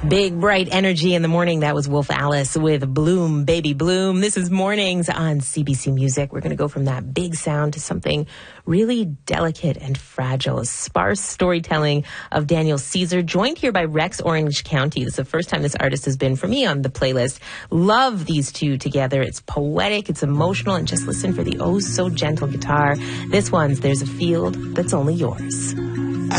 Big, bright energy in the morning. That was Wolf Alice with Bloom, Baby Bloom. This is Mornings on CBC Music. We're going to go from that big sound to something really delicate and fragile. A sparse storytelling of Daniel Caesar, joined here by Rex Orange County. This is the first time this artist has been for me on the playlist. Love these two together. It's poetic, it's emotional, and just listen for the oh so gentle guitar. This one's There's a Field That's Only Yours.